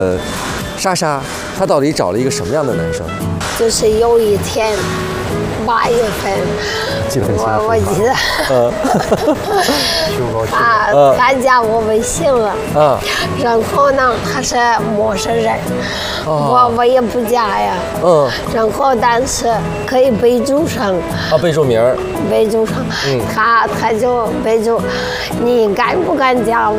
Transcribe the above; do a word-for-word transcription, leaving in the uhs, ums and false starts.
呃，莎莎，她到底找了一个什么样的男生？ 就是有一天，八月份， 记得很清楚。 我我记得， 嗯， 他他加我微信了， 嗯， 然后呢，他是陌生人，我我也不加呀， 嗯， 然后但是可以备注上， 啊，备注名儿， 备注上，他他就备注，你敢不敢加我？